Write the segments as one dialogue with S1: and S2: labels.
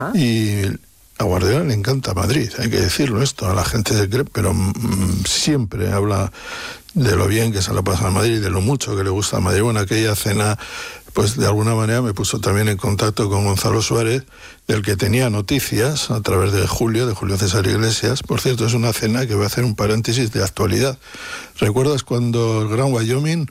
S1: Y a Guardiola le encanta Madrid, hay que decirlo esto, a la gente se cree, pero siempre habla de lo bien que se la pasa a Madrid, de lo mucho que le gusta a Madrid. Bueno, aquella cena, pues de alguna manera me puso también en contacto con Gonzalo Suárez, del que tenía noticias a través de Julio César Iglesias. Por cierto, es una cena que voy a hacer un paréntesis de actualidad. ¿Recuerdas cuando el Gran Wyoming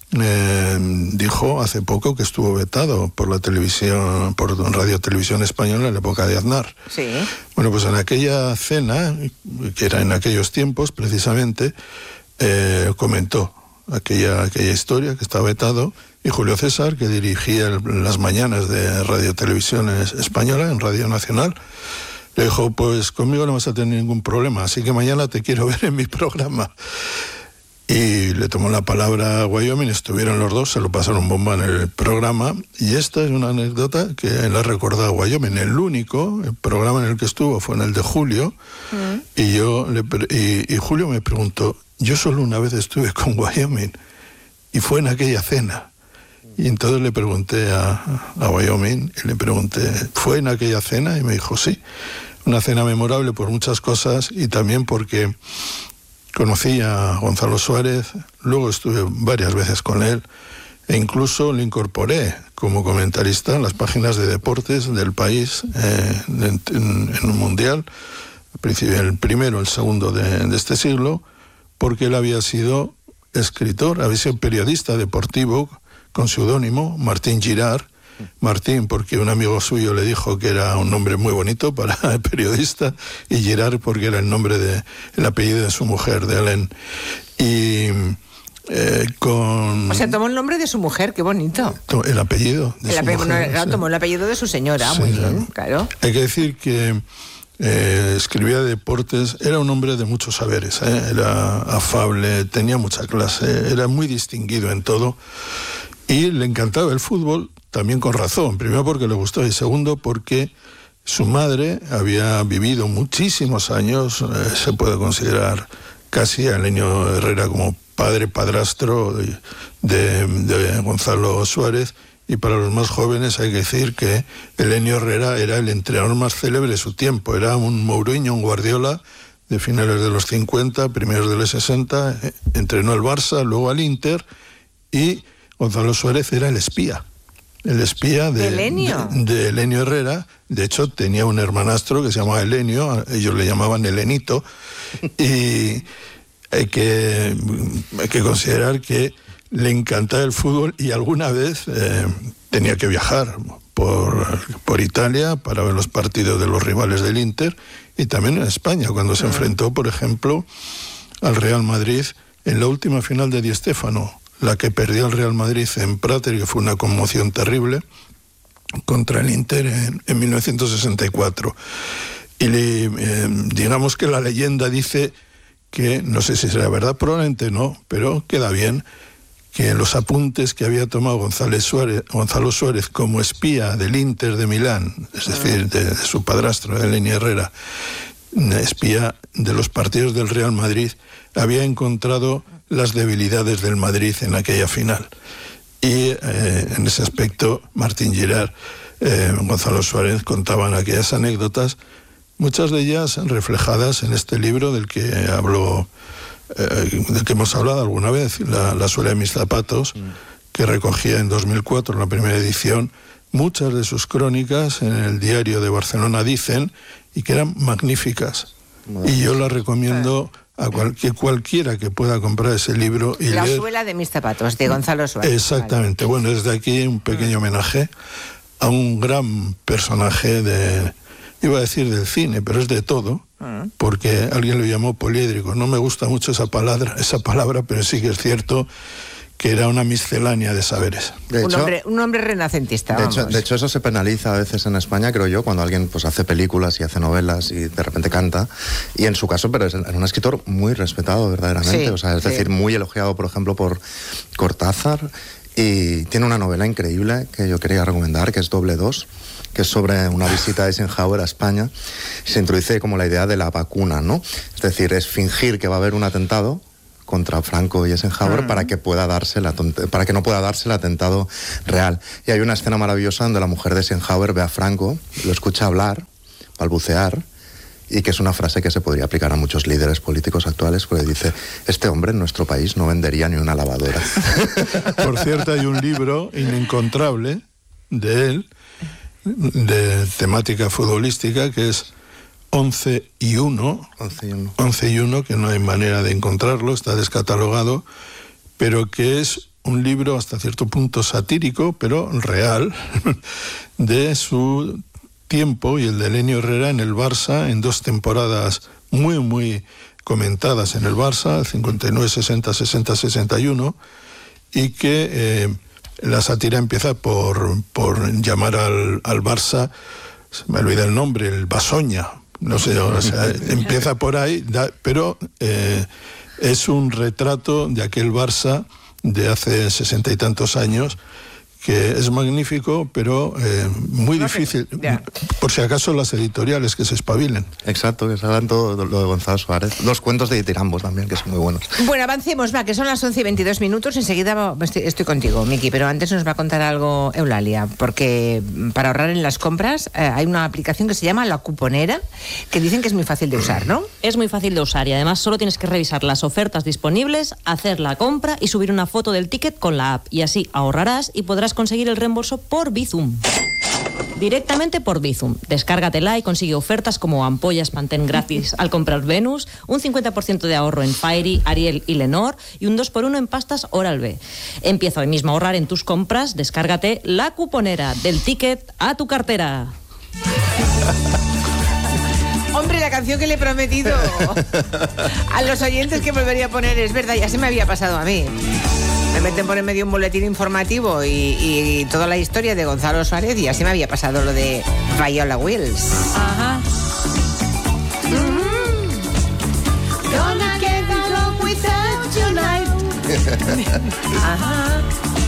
S1: dijo hace poco que estuvo vetado por la televisión, por Radio Televisión Española en la época de Aznar?
S2: Sí.
S1: Bueno, pues en aquella cena, que era en aquellos tiempos precisamente, comentó aquella historia, que estaba vetado, y Julio César, que dirigía las mañanas de Radio Televisión Española en Radio Nacional, le dijo: pues conmigo no vas a tener ningún problema, así que mañana te quiero ver en mi programa. Y le tomó la palabra a Wyoming, estuvieron los dos, se lo pasaron bomba en el programa, y esta es una anécdota que le ha recordado a Wyoming. El programa en el que estuvo fue en el de Julio, y Julio me preguntó: yo solo una vez estuve con Wyoming, y fue en aquella cena. Y entonces le pregunté a Wyoming, y le pregunté: ¿fue en aquella cena? Y me dijo: sí, una cena memorable por muchas cosas, y también porque conocí a Gonzalo Suárez, luego estuve varias veces con él, e incluso le incorporé como comentarista en las páginas de deportes del país, en un mundial, el primero, el segundo de este siglo, porque él había sido escritor, había sido periodista deportivo con seudónimo, Martín Girard. Martín, porque un amigo suyo le dijo que era un nombre muy bonito para periodista, y Girard porque era el apellido de su mujer, de Hélène. Y
S2: o sea, tomó el nombre de su mujer, qué bonito.
S1: El apellido de su mujer.
S2: Claro, tomó el apellido de su señora, sí, muy bien, claro.
S1: Hay que decir que escribía de deportes, era un hombre de muchos saberes, era afable, tenía mucha clase, era muy distinguido en todo, y le encantaba el fútbol, también con razón. Primero porque le gustó, y segundo porque su madre había vivido muchísimos años, se puede considerar casi a Elenio Herrera como padrastro de Gonzalo Suárez. Y para los más jóvenes hay que decir que Elenio Herrera era el entrenador más célebre de su tiempo, era un Mourinho, un Guardiola de finales de los 50, primeros de los 60, entrenó al Barça, luego al Inter, y Gonzalo Suárez era el espía de Elenio Herrera. De hecho, tenía un hermanastro que se llamaba Elenio, ellos le llamaban Elenito, y hay que considerar que le encantaba el fútbol, y alguna vez tenía que viajar por Italia para ver los partidos de los rivales del Inter, y también en España, cuando se enfrentó, por ejemplo, al Real Madrid en la última final de Di Stéfano, la que perdió el Real Madrid en Prater, que fue una conmoción terrible, contra el Inter en 1964. Y digamos que la leyenda dice que, no sé si será verdad, probablemente no, pero queda bien, que en los apuntes que había tomado Gonzalo Suárez como espía del Inter de Milán, es decir, de su padrastro, de Elenio Herrera, espía de los partidos del Real Madrid, había encontrado las debilidades del Madrid en aquella final. Y en ese aspecto, Martín Girard, Gonzalo Suárez contaban aquellas anécdotas, muchas de ellas reflejadas en este libro del que hemos hablado alguna vez, la suela de mis zapatos, que recogía en 2004, la primera edición, muchas de sus crónicas en el diario de Barcelona Dicen, y que eran magníficas. Y yo las recomiendo a cualquiera que pueda comprar ese libro y
S2: La
S1: leer.
S2: suela de mis zapatos, de Gonzalo Suárez.
S1: Exactamente. Vale. Bueno, desde aquí un pequeño homenaje a un gran personaje iba a decir del cine, pero es de todo, porque alguien lo llamó poliédrico. No me gusta mucho esa palabra, pero sí que es cierto que era una miscelánea de saberes.
S2: Un hombre renacentista.
S3: De hecho, eso se penaliza a veces en España, creo yo, cuando alguien pues hace películas y hace novelas y de repente canta. Y en su caso, pero es un escritor muy respetado verdaderamente. Sí, o sea, es decir, muy elogiado, por ejemplo, por Cortázar. Y tiene una novela increíble que yo quería recomendar, que es Doble 2, que es sobre una visita de Eisenhower a España. Se introduce como la idea de la vacuna, ¿no? Es decir, es fingir que va a haber un atentado contra Franco y Eisenhower para que no pueda darse el atentado real. Y hay una escena maravillosa donde la mujer de Eisenhower ve a Franco, lo escucha hablar, balbucear, y que es una frase que se podría aplicar a muchos líderes políticos actuales, porque dice: este hombre en nuestro país no vendería ni una lavadora.
S1: Por cierto, hay un libro inencontrable de él, de temática futbolística, que es 11 y 1, que no hay manera de encontrarlo, está descatalogado, pero que es un libro hasta cierto punto satírico, pero real, de su tiempo y el de Lenio Herrera en el Barça, en 2 temporadas muy, muy comentadas en el Barça, 59, 60, 60, 61, y que la sátira empieza por llamar al Barça, se me olvida el nombre, el Basoña, no sé, o sea, empieza por ahí, pero es un retrato de aquel Barça de hace 60 y tantos años, que es magnífico, pero muy difícil. Por si acaso las editoriales que se espabilen.
S3: Exacto, que salgan todo lo de Gonzalo Suárez. Los cuentos de Itirambo también, que son muy buenos.
S2: Bueno, avancemos, va, que son las 11:22 minutos. Enseguida estoy contigo, Miki, pero antes nos va a contar algo Eulalia, porque para ahorrar en las compras hay una aplicación que se llama La Cuponera, que dicen que es muy fácil de usar, ¿no?
S4: Es muy fácil de usar y además solo tienes que revisar las ofertas disponibles, hacer la compra y subir una foto del ticket con la app, y así ahorrarás y podrás conseguir el reembolso por Bizum. Directamente por Bizum. Descárgatela y consigue ofertas como ampollas Pantene gratis al comprar Venus, un 50% de ahorro en Fairy, Ariel y Lenor y un 2x1 en pastas Oral-B. Empieza hoy mismo a ahorrar en tus compras. Descárgate La Cuponera, del ticket a tu cartera.
S2: Hombre, la canción que le he prometido a los oyentes que volvería a poner, es verdad, ya se me había pasado a mí. Me meten por en medio un boletín informativo y toda la historia de Gonzalo Suárez, y así me había pasado lo de Viola Wills.
S4: Ajá.
S2: Gonna get along without you tonight. Ajá.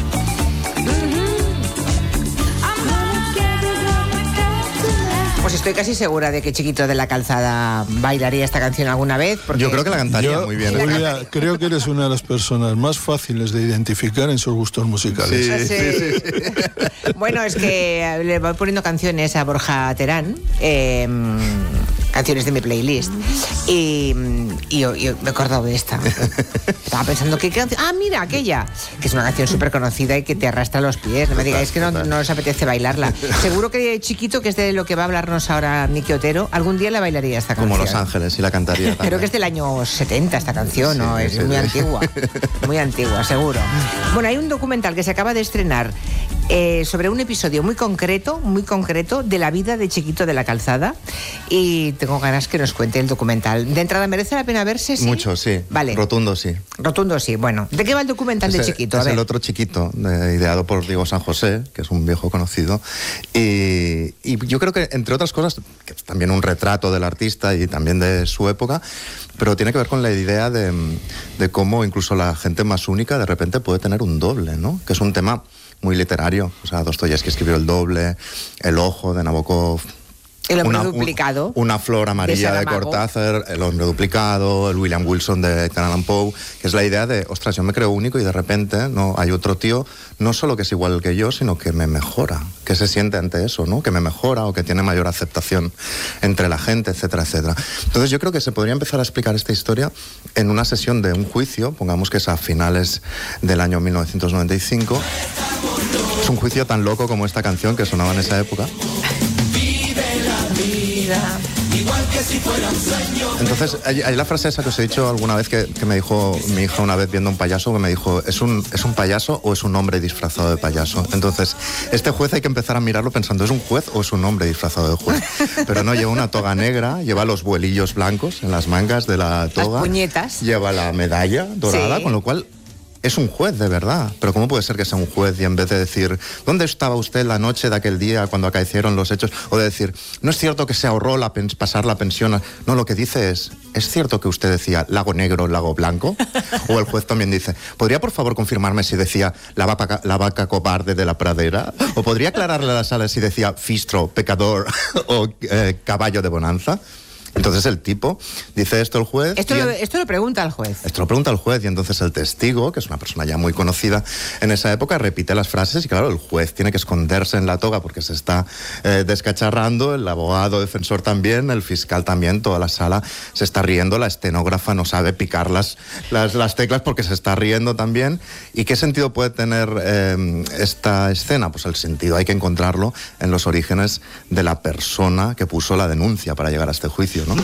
S2: Pues estoy casi segura de que Chiquito de la Calzada bailaría esta canción alguna vez. Porque
S3: yo creo que la cantaría muy bien.
S1: Julia, creo que eres una de las personas más fáciles de identificar en sus gustos musicales.
S2: Sí. Bueno, es que le voy poniendo canciones a Borja Terán, canciones de mi playlist, y me he acordado de esta. Estaba pensando que canción. Ah, mira, aquella, que es una canción súper conocida y que te arrastra los pies. No me digáis que no os apetece bailarla. Seguro que Chiquito, que es de lo que va a hablarnos ahora Miki Otero, algún día la bailaría esta canción.
S3: Como Los Ángeles, y la cantaría también.
S2: Creo que es del año 70 esta canción, ¿no? Es muy antigua. Muy antigua, seguro. Bueno, hay un documental que se acaba de estrenar sobre un episodio muy concreto de la vida de Chiquito de la Calzada, y tengo ganas que nos cuente el documental. De entrada, ¿merece la pena verse? ¿Sí?
S3: Mucho, sí.
S2: Vale.
S3: Rotundo, sí.
S2: Rotundo, sí. Bueno, ¿de qué va el documental de Chiquito?
S3: Es el otro Chiquito, ideado por Diego San José, que es un viejo conocido, y yo creo que, entre otras cosas, que es también un retrato del artista y también de su época, pero tiene que ver con la idea de cómo incluso la gente más única de repente puede tener un doble, ¿no? Que es un tema muy literario. O sea, Dostoyevsky escribió El doble, El ojo de Nabokov,
S2: El hombre duplicado.
S3: Una flor amarilla de Cortázar, El hombre duplicado, el William Wilson de Edgar Allan Poe, que es la idea de, ostras, yo me creo único y de repente no hay otro tío, no solo que es igual que yo, sino que me mejora, que se siente ante eso, ¿no? Que me mejora o que tiene mayor aceptación entre la gente, etcétera, etcétera. Entonces yo creo que se podría empezar a explicar esta historia en una sesión de un juicio, pongamos que es a finales del año 1995. Es un juicio tan loco como esta canción que sonaba en esa época. Igual que si fuera un sueño. Entonces, hay la frase esa que os he dicho alguna vez que me dijo mi hija una vez viendo un payaso, que me dijo, ¿es un payaso o es un hombre disfrazado de payaso? Entonces, este juez hay que empezar a mirarlo pensando, ¿es un juez o es un hombre disfrazado de juez? Pero no, lleva una toga negra, lleva los vuelillos blancos en las mangas de la toga.
S2: Las puñetas.
S3: Lleva la medalla dorada, sí. Con lo cual es un juez de verdad. Pero ¿cómo puede ser que sea un juez y en vez de decir, ¿dónde estaba usted la noche de aquel día cuando acaecieron los hechos? O de decir, no es cierto que se ahorró pasar la pensión. No, lo que dice ¿es cierto que usted decía lago negro, lago blanco? O el juez también dice, ¿podría por favor confirmarme si decía la vaca cobarde de la pradera? ¿O podría aclararle a la sala si decía fistro, pecador o caballo de bonanza? Entonces el tipo dice esto el juez...
S2: Esto lo pregunta el juez.
S3: Esto lo pregunta el juez y entonces el testigo, que es una persona ya muy conocida en esa época, repite las frases y claro, el juez tiene que esconderse en la toga porque se está descacharrando, el abogado defensor también, el fiscal también, toda la sala se está riendo, la estenógrafa no sabe picar las teclas porque se está riendo también. ¿Y qué sentido puede tener esta escena? Pues el sentido hay que encontrarlo en los orígenes de la persona que puso la denuncia para llegar a este juicio, ¿no?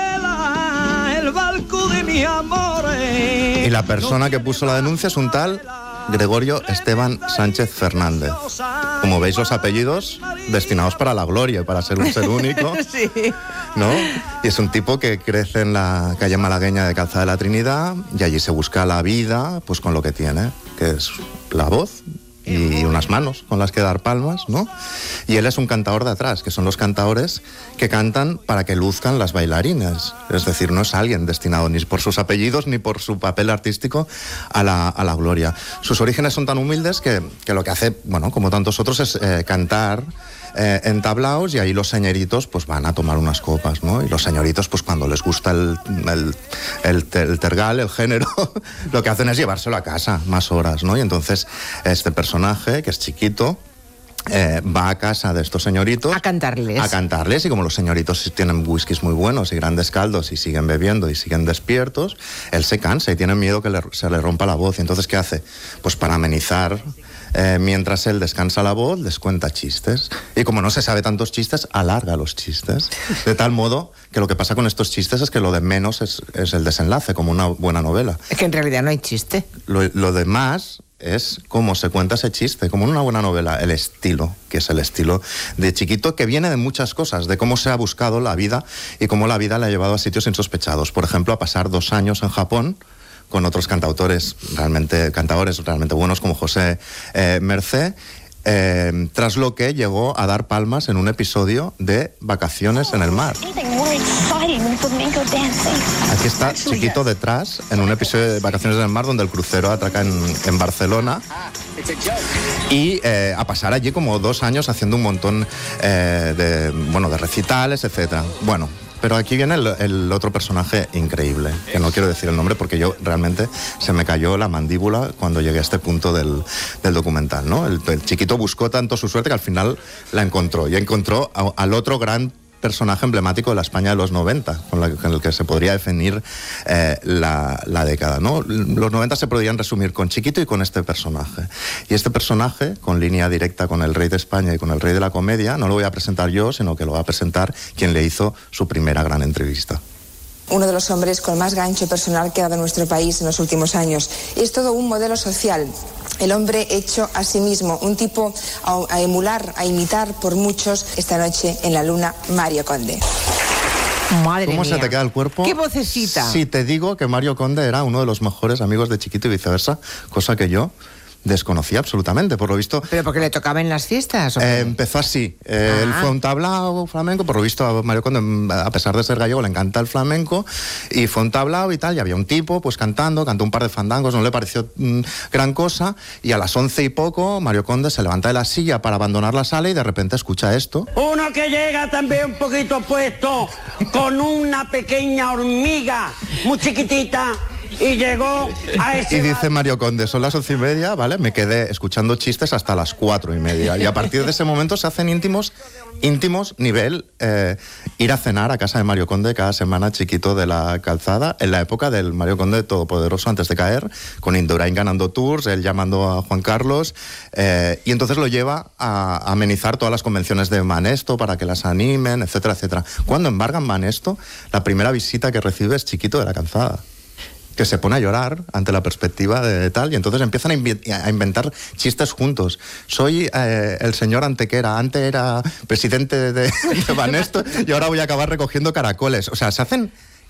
S3: Y la persona que puso la denuncia es un tal Gregorio Esteban Sánchez Fernández. Como veis, los apellidos destinados para la gloria y para ser un ser único,
S2: Sí.
S3: ¿no? Y es un tipo que crece en la calle malagueña de Calzada de la Trinidad y allí se busca la vida pues con lo que tiene, que es la voz y unas manos con las que dar palmas, ¿no? Y él es un cantador de atrás, que son los cantadores que cantan para que luzcan las bailarinas. Es decir, no es alguien destinado ni por sus apellidos ni por su papel artístico a la gloria. Sus orígenes son tan humildes que lo que hace, bueno, como tantos otros, es cantar en tablaos y ahí los señoritos pues van a tomar unas copas, ¿no? Y los señoritos pues cuando les gusta el tergal, el género, lo que hacen es llevárselo a casa más horas, ¿no? Y entonces este personaje, que es chiquito, va a casa de estos señoritos
S2: a cantarles
S3: y como los señoritos tienen whiskies muy buenos y grandes caldos y siguen bebiendo y siguen despiertos, él se cansa y tiene miedo que se le rompa la voz. Y entonces ¿qué hace? Pues para amenizar, mientras él descansa la voz, les cuenta chistes. Y como no se sabe tantos chistes, alarga los chistes. De tal modo que lo que pasa con estos chistes es que lo de menos es el desenlace, como una buena novela.
S2: Es que en realidad no hay chiste.
S3: Lo demás es cómo se cuenta ese chiste, como en una buena novela, el estilo, que es el estilo de Chiquito, que viene de muchas cosas, de cómo se ha buscado la vida y cómo la vida le ha llevado a sitios insospechados. Por ejemplo, a pasar 2 años en Japón con otros cantadores realmente buenos como José Mercé, tras lo que llegó a dar palmas en un episodio de Vacaciones en el mar. Aquí está Chiquito detrás, en un episodio de Vacaciones en el mar donde el crucero atraca en Barcelona. Y a pasar allí como 2 años haciendo un montón de recitales, etcétera. Bueno, pero aquí viene el otro personaje increíble, que no quiero decir el nombre porque yo realmente se me cayó la mandíbula cuando llegué a este punto del documental, ¿no? El Chiquito buscó tanto su suerte que al final la encontró, y encontró al otro gran personaje emblemático de la España de los 90, con el que se podría definir la década, ¿no? Los 90 se podrían resumir con Chiquito y con este personaje. Y este personaje, con línea directa con el rey de España y con el rey de la comedia, no lo voy a presentar yo, sino que lo va a presentar quien le hizo su primera gran entrevista.
S5: Uno de los hombres con más gancho personal que ha dado nuestro país en los últimos años. Es todo un modelo social. El hombre hecho a sí mismo, un tipo a emular, a imitar por muchos. Esta noche en la luna, Mario Conde.
S2: Madre
S3: ¿Cómo
S2: mía.
S3: se te queda el cuerpo?
S2: ¡Qué vocecita!
S3: Si te digo que Mario Conde era uno de los mejores amigos de Chiquito y viceversa, cosa que yo desconocía absolutamente, por lo visto.
S2: ¿Pero porque le tocaba en las fiestas? ¿O qué?
S3: Empezó así. Él fue a un tablao flamenco, por lo visto a Mario Conde, a pesar de ser gallego, le encanta el flamenco, y fue a un tablao y tal, y había un tipo pues cantó un par de fandangos, no le pareció gran cosa, y a las 11 y poco Mario Conde se levanta de la silla para abandonar la sala y de repente escucha esto.
S6: Uno que llega también un poquito puesto, con una pequeña hormiga muy chiquitita, y llegó a ese...
S3: Y dice Mario Conde, son las 11:30, ¿vale? Me quedé escuchando chistes hasta las 4:30. Y a partir de ese momento se hacen íntimos nivel ir a cenar a casa de Mario Conde cada semana, Chiquito de la Calzada, en la época del Mario Conde todopoderoso antes de caer, con Indurain ganando tours, él llamando a Juan Carlos, y entonces lo lleva a amenizar todas las convenciones de Manesto para que las animen, etcétera, etcétera. Cuando embargan Manesto, la primera visita que recibe es Chiquito de la Calzada, que se pone a llorar ante la perspectiva de tal, y entonces empiezan a inventar chistes juntos. Soy el señor Antequera, antes era presidente de Banesto y ahora voy a acabar recogiendo caracoles. O sea, se hacen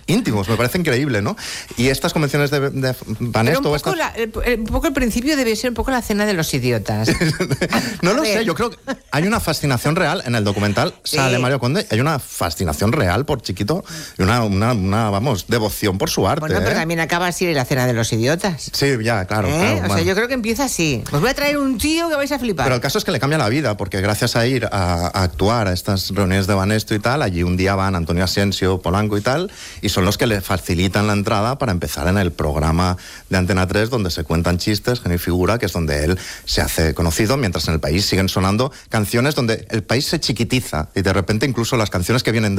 S3: íntimos, me parece increíble, ¿no? Y estas convenciones de Banesto...
S2: Un poco el principio debe ser un poco la cena de los idiotas.
S3: No lo sé, yo creo que hay una fascinación real, en el documental sale Mario Conde, hay una fascinación real por Chiquito y una vamos, devoción por su arte.
S2: Bueno, pero también acaba así la cena de los idiotas.
S3: Sí, ya, claro.
S2: O sea, yo creo que empieza así. Os voy a traer un tío que vais a flipar.
S3: Pero el caso es que le cambia la vida, porque gracias a ir a actuar a estas reuniones de Banesto y tal, allí un día van Antonio Asensio, Polanco y tal, y son los que le facilitan la entrada para empezar en el programa de Antena 3 donde se cuentan chistes, Genio y Figura, que es donde él se hace conocido, mientras en el país siguen sonando canciones donde el país se chiquitiza y de repente incluso las canciones que vienen